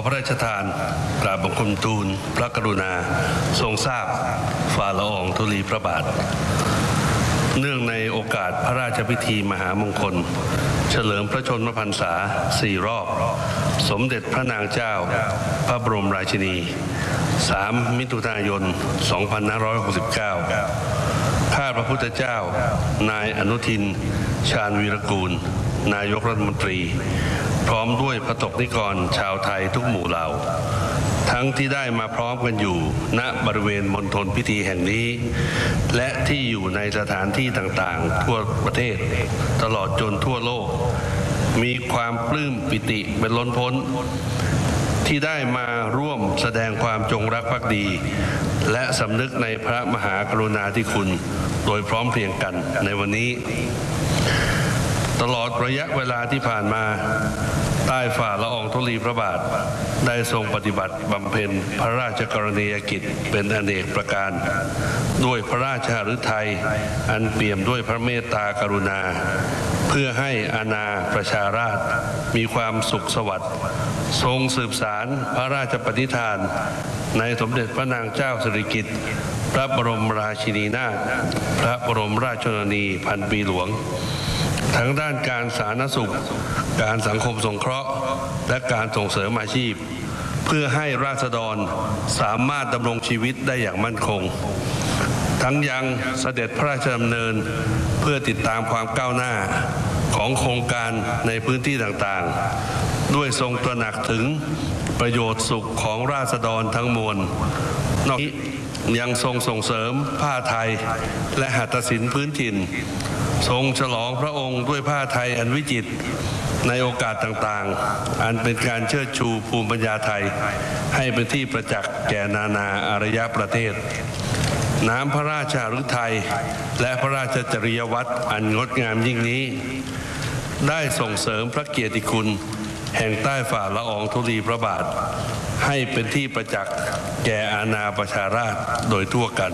พระราชทานกราบบังคมทูลพระกรุณาทรงทราบฝ่าละอองธุลีพระบาทเนื่องในโอกาสพระราชพิธีมหามงคลเฉลิมพระชนมพรรษา4 รอบสมเด็จพระนางเจ้าพระบรมราชินี3 มิถุนายน 2569 ข้าพระพุทธเจ้านายอนุทินชาญวีรกูลนายกรัฐมนตรีพร้อมด้วยพระสงฆ์นิกรชาวไทยทุกหมู่เหล่าทั้งที่ได้มาพร้อมกันอยู่ณบริเวณมณฑลพิธีแห่งนี้และที่อยู่ในสถานที่ต่างๆทั่วประเทศตลอดจนทั่วโลกมีความปลื้มปิติเป็นล้นพ้นที่ได้มาร่วมแสดงความจงรักภักดีและสำนึกในพระมหากรุณาธิคุณโดยพร้อมเพรียงกันในวันนี้ตลอดระยะเวลาที่ผ่านมาใต้ฝ่าละอองธุลีพระบาทได้ทรงปฏิบัติบำเพ็ญพระราชกรณียกิจเป็นอเนกประการด้วยพระราชฤทัยอันเปี่ยมด้วยพระเมตตากรุณาเพื่อให้อาณาประชาราษฎร์มีความสุขสวัสดิ์ทรงสืบสารพระราชปณิธานในสมเด็จพระนางเจ้าสิริกิติ์พระบรมราชินีนาถพระบรมราชชนนีพันปีหลวงทั้งด้านการสาธารณสุขการสังคมสงเคราะห์และการส่งเสริมอาชีพเพื่อให้ราษฎรสามารถดำรงชีวิตได้อย่างมั่นคงทั้งยังเสด็จพระราชดำเนินเพื่อติดตามความก้าวหน้าของโครงการในพื้นที่ต่างๆด้วยทรงตระหนักถึงประโยชน์สุขของราษฎรทั้งมวลนอกจากนี้ยังทรงส่งเสริมผ้าไทยและหัตถศิลป์พื้นถิ่นทรงฉลองพระองค์ด้วยผ้าไทยอันวิจิตรในโอกาสต่างๆอันเป็นการเชิดชูภูมิปัญญาไทยให้เป็นที่ประจักษ์แก่นานาอารยประเทศน้ำพระราชฤทัยและพระราชจริยวัตรอันงดงามยิ่งนี้ได้ส่งเสริมพระเกียรติคุณแห่งใต้ฝ่าละอองธุลีพระบาทให้เป็นที่ประจักษ์แก่อาณาประชาราษฎร์โดยทั่วกัน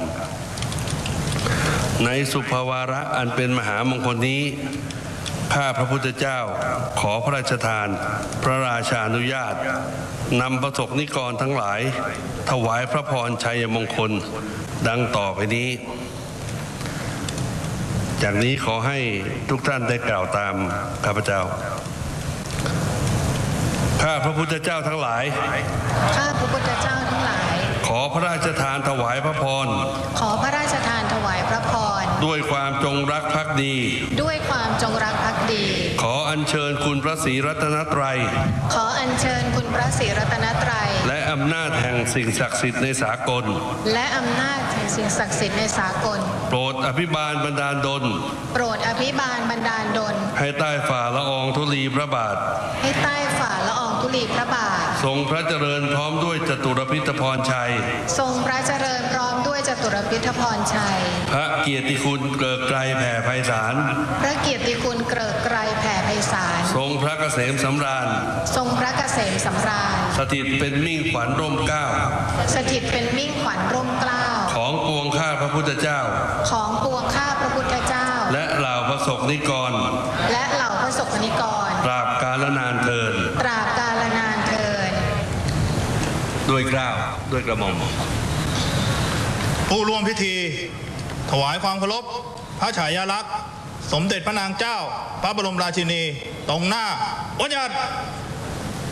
ในสุภาวาระอันเป็นมหามงคลนี้ข้าพระพุทธเจ้าขอพระราชทานพระราชานุญาตนำประสบนิกรทั้งหลายถวายพระพรชัยมงคลดังต่อไปนี้จากนี้ขอให้ทุกท่านได้กล่าวตามข้าพเจ้าข้าพระพุทธเจ้าทั้งหลายข้าพระพุทธเจ้าทั้งหลายขอพระราชทานถวายพระพรขอพระราชทานถวายพระพรด้วยความจงรักภักดีด้วยความจงรักภักดีขออัญเชิญคุณพระศรีรัตนตรัยขออัญเชิญคุณพระศรีรัตนตรัยและอำนาจแห่งสิ่งศักดิ์สิทธิ์ในสากลและอำนาจแห่งสิ่งศักดิ์สิทธิ์ในสากลโปรดอภิบาลบันดาลดลโปรดอภิบาลบันดาลดลให้ใต้ฝ่าละอองธุลีพระบาทให้ใต้ฝ่าละอองธุลีพระบาททรงพระเจริญพร้อมด้วยจตุรพิธพรชัยทรงพระเจริญพร้อมด้วยจตุรพิธพรชัยพระเกียรติคุณเกริกไกรแผ่ไพศาลพระเกียรติคุณเกริกไกรแผ่ไพศาลทรงพระเกษมสำราญทรงพระเกษมสำราญสถิตเป็นมิ่งขวัญร่มเกล้าสถิตเป็นมิ่งขวัญร่มเกล้าของปวงข้าพระพุทธเจ้าของปวงข้าพระพุทธเจ้าและเหล่าพระสงฆ์นิกรและเหล่าพระสงฆ์นิกรตราบกาลนานเทินตราบกาลนานเทินด้วยเกล้าด้วยกระหม่อมผู้ร่วมพิธีถวายความเคารพพระฉายาลักษณ์สมเด็จพระนางเจ้าพระบรมราชินีตรงหน้าอญญัติ